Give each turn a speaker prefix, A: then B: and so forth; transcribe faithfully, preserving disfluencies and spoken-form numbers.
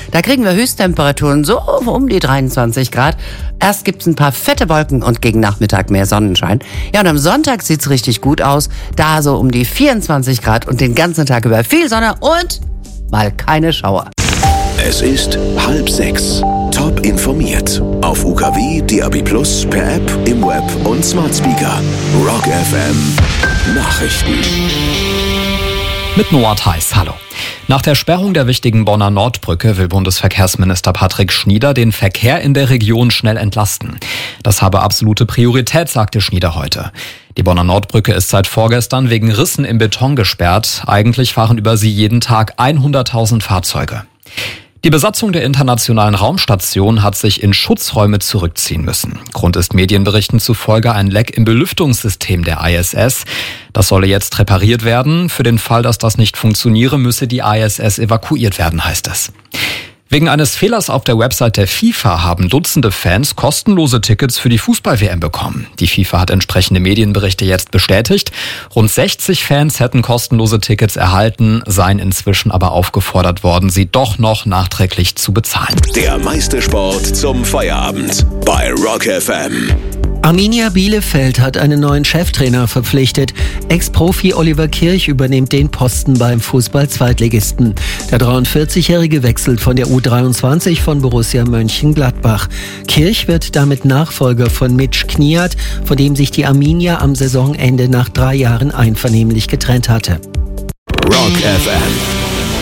A: Da kriegen wir Höchsttemperaturen so um die dreiundzwanzig Grad. Erst gibt's ein paar fette Wolken und gegen Nachmittag mehr Sonnenschein. Ja, und am Sonntag sieht's richtig gut aus. Da so um die vierundzwanzig Grad und den ganzen Tag über viel Sonne und mal keine Schauer.
B: Es ist halb sechs. Top informiert. Auf U K W, D A B Plus, per App, im Web und Smart Speaker. Rock F M. Nachrichten.
C: Mit Noah Theis, hallo. Nach der Sperrung der wichtigen Bonner Nordbrücke will Bundesverkehrsminister Patrick Schnieder den Verkehr in der Region schnell entlasten. Das habe absolute Priorität, sagte Schnieder heute. Die Bonner Nordbrücke ist seit vorgestern wegen Rissen im Beton gesperrt. Eigentlich fahren über sie jeden Tag hunderttausend Fahrzeuge. Die Besatzung der Internationalen Raumstation hat sich in Schutzräume zurückziehen müssen. Grund ist Medienberichten zufolge ein Leck im Belüftungssystem der I S S. Das solle jetzt repariert werden. Für den Fall, dass das nicht funktioniere, müsse die I S S evakuiert werden, heißt es. Wegen eines Fehlers auf der Website der FIFA haben Dutzende Fans kostenlose Tickets für die Fußball-W M bekommen. Die FIFA hat entsprechende Medienberichte jetzt bestätigt. Rund sechzig Fans hätten kostenlose Tickets erhalten, seien inzwischen aber aufgefordert worden, sie doch noch nachträglich zu bezahlen.
B: Der meiste Sport zum Feierabend bei Rock F M.
D: Arminia Bielefeld hat einen neuen Cheftrainer verpflichtet. Ex-Profi Oliver Kirch übernimmt den Posten beim Fußball-Zweitligisten. Der dreiundvierzigjährige wechselt von der U dreiundzwanzig von Borussia Mönchengladbach. Kirch wird damit Nachfolger von Mitch Kniat, von dem sich die Arminia am Saisonende nach drei Jahren einvernehmlich getrennt hatte.
B: Rock F M.